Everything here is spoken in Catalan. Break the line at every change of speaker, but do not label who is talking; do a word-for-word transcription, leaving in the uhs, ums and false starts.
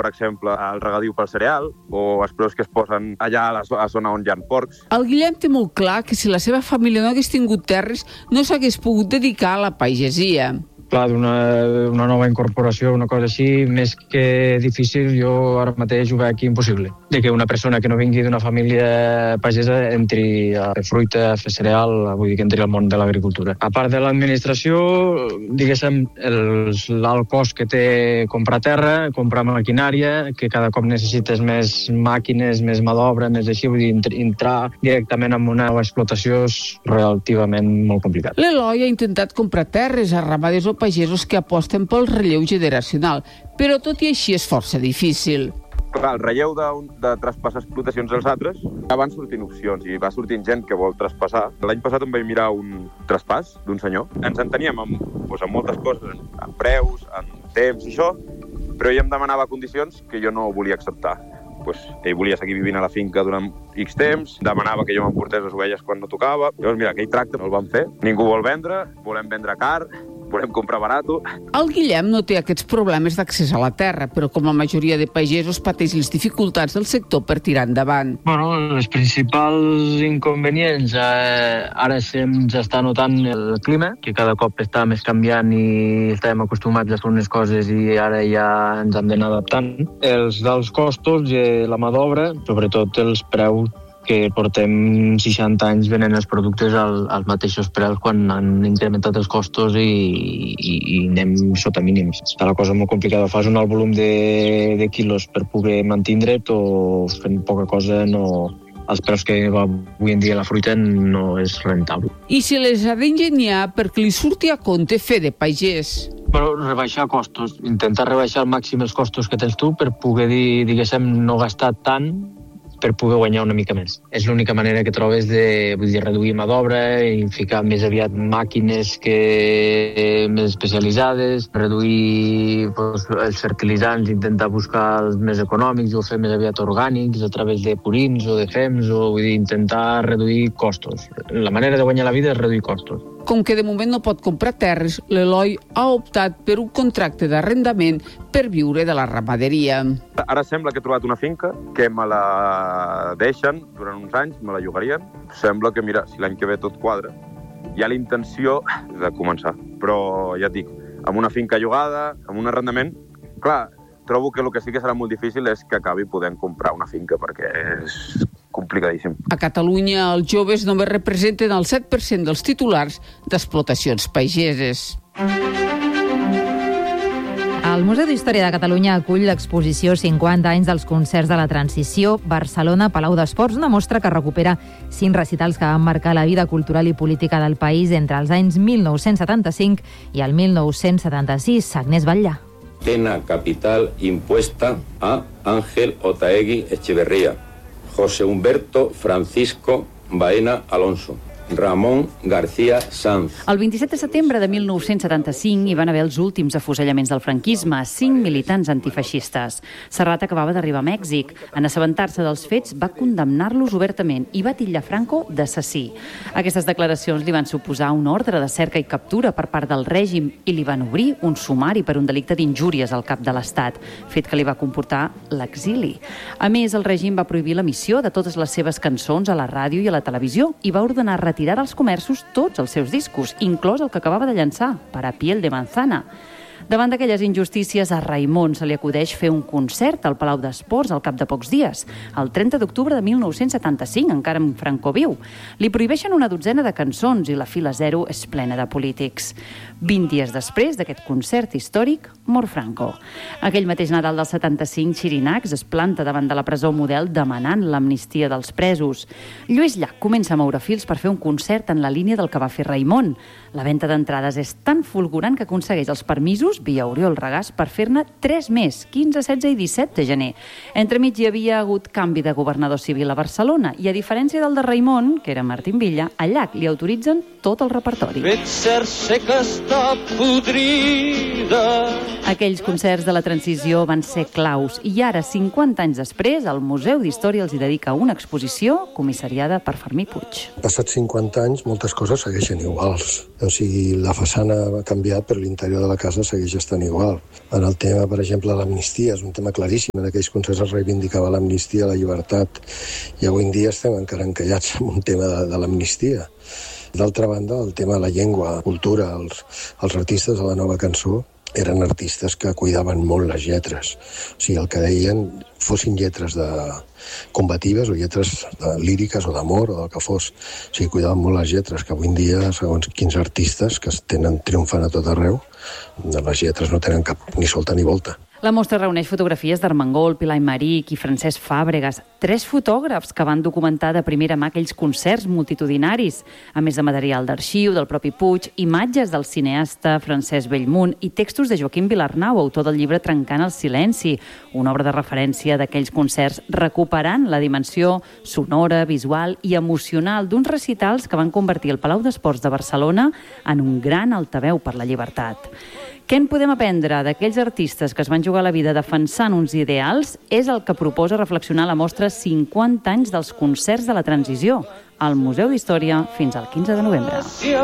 per exemple, el regadiu pel cereal o els preus que es posen allà a la, a la zona on hi ha porcs.
El Guillem té molt clar que si la seva família no hagués tingut terres no s'hagués pogut dedicar a la pagesia.
Clar, d'una una nova incorporació, una cosa així, més que difícil, jo ara mateix ho veig impossible. De que una persona que no vingui d'una família pagesa entri a fer fruita, a fer cereal, vull dir que entri al món de l'agricultura. A part de l'administració, diguéssim, l'alt cost que té comprar terra, comprar maquinària, que cada cop necessites més màquines, més mà d'obra, més així, vull dir, entrar directament en una nova explotació és relativament molt complicat.
L'Eloi ha intentat comprar terres a ramaders o pagesos que aposten pel relleu generacional, però tot i així és força difícil.
Clar, el relleu de, de traspassar explotacions als altres, ja van sortint opcions i va sortint gent que vol traspassar. L'any passat em vaig mirar un traspàs d'un senyor. Ens enteníem amb, doncs, amb moltes coses, en preus, en temps i això, però ell em demanava condicions que jo no volia acceptar. Pues, ell volia seguir vivint a la finca durant X temps, demanava que jo m'emportés les ovelles quan no tocava. Llavors, mira, aquell tracte no el vam fer. Ningú vol vendre, volem vendre car, volem comprar barato.
El Guillem no té aquests problemes d'accés a la terra, però com la majoria de pagesos pateix les dificultats del sector per tirar endavant.
Bueno, els principals inconvenients, eh, ara ja està notant el clima, que cada cop està més canviant i estem acostumats a fer unes coses i ara ja ens hem d'anar adaptant. Els dels costos i la mà d'obra, sobretot els preus, que portem seixanta anys venent els productes al, als mateixos preus quan han incrementat els costos i, i, i anem sota mínims. Està la cosa molt complicada. Fas un alt volum de, de quilos per poder mantindre't o fent poca cosa no... Els preus que va avui en dia la fruita no és rentable.
I si les ha d'enginyar perquè li surti a compte fer de pagès?
Però rebaixar costos, intentar rebaixar al màxim els costos que tens tu per poder dir, diguéssim, no gastar tant per poder guanyar una mica més. És l'única manera que trobes de, vull dir, reduir mà d'obra i ficar més aviat màquines que més especialitzades, reduir doncs, els fertilitzants, intentar buscar els més econòmics o fer més aviat orgànics a través de purins o de fems, o vull dir, intentar reduir costos. La manera de guanyar la vida és reduir costos.
Com que de moment no pot comprar terres, l'Eloi ha optat per un contracte d'arrendament per viure de la ramaderia.
Ara sembla que he trobat una finca que me la deixen durant uns anys, me la llogarien. Sembla que, mira, si l'any que ve tot quadra, hi ha la intenció de començar. Però, ja et dic, amb una finca llogada, amb un arrendament, clar, trobo que el que sí que serà molt difícil és que acabi podent comprar una finca, perquè és complicadíssim.
A Catalunya, els joves només representen el set per cent dels titulars d'explotacions pageses.
El Museu d'Història de Catalunya acull l'exposició cinquanta anys dels concerts de la Transició Barcelona Palau d'Esports, una mostra que recupera cinc recitals que van marcar la vida cultural i política del país entre els anys mil nou-cents setanta-cinc i el mil nou-cents setanta-sis. Agnès Batllà.
Pena capital impuesta a Ángel Otaegui Echeverría, José Humberto Francisco Baena Alonso, Ramon García Sanz.
El vint-i-set de setembre de mil nou-cents setanta-cinc hi van haver els últims afusellaments del franquisme, cinc militants antifeixistes. Serrat acabava d'arribar a Mèxic. En assabentar-se dels fets, va condemnar-los obertament i va titllar Franco d'assassí. Aquestes declaracions li van suposar un ordre de cerca i captura per part del règim i li van obrir un sumari per un delicte d'injúries al cap de l'Estat, fet que li va comportar l'exili. A més, el règim va prohibir l'emissió de totes les seves cançons a la ràdio i a la televisió i va ordenar retirar retirar als comerços tots els seus discos, inclòs el que acabava de llançar, Para piel de manzana. Davant d'aquelles injustícies, a Raimon se li acudeix fer un concert al Palau d'Esports al cap de pocs dies, el trenta d'octubre de mil nou-cents setanta-cinc, encara amb Franco viu. Li prohibeixen una dotzena de cançons i la fila zero és plena de polítics. Vint dies després d'aquest concert històric, mor Franco. Aquell mateix Nadal del setanta-cinc, Xirinacs es planta davant de la presó Model demanant l'amnistia dels presos. Lluís Llach comença a moure fils per fer un concert en la línia del que va fer Raimon. La venda d'entrades és tan fulgurant que aconsegueix els permisos via Oriol Regàs per fer-ne tres més, quinze, setze i disset de gener. Entremig hi havia hagut canvi de governador civil a Barcelona i, a diferència del de Raimon, que era Martín Villa, a Llach li autoritzen tot el repertori. Aquells concerts de la transició van ser claus i ara, cinquanta anys després, el Museu d'Història els hi dedica una exposició comissariada per Fermí Puig.
Passats cinquanta anys, moltes coses segueixen iguals. O sigui, la façana ha canviat, però l'interior de la casa segueix segueix estant igual. En el tema, per exemple, de l'amnistia, és un tema claríssim. En aquells concerts es reivindicava l'amnistia, la llibertat, i avui en dia estem encara encallats en un tema de, de l'amnistia. D'altra banda, el tema de la llengua, la cultura, els, els artistes de la nova cançó eren artistes que cuidaven molt les lletres. O sigui, el que deien, fossin lletres de combatives o lletres de líriques o d'amor o del que fos. O sigui, cuidaven molt les lletres, que avui en dia, segons quins artistes que tenen triomfant a tot arreu, les lletres no tenen cap ni solta ni volta.
La mostra reuneix fotografies d'Armengol, Pilar Aymerich i Francesc Fàbregas, tres fotògrafs que van documentar de primera mà aquells concerts multitudinaris, a més de material d'arxiu del propi Puig, imatges del cineasta Francesc Bellmunt i textos de Joaquim Vilarnau, autor del llibre Trencant el silenci, una obra de referència d'aquells concerts recuperant la dimensió sonora, visual i emocional d'uns recitals que van convertir el Palau d'Esports de Barcelona en un gran altaveu per la llibertat. Què en podem aprendre d'aquells artistes que es van jugar la vida defensant uns ideals és el que proposa reflexionar la mostra cinquanta anys dels concerts de la transició al Museu d'Història fins al quinze de novembre.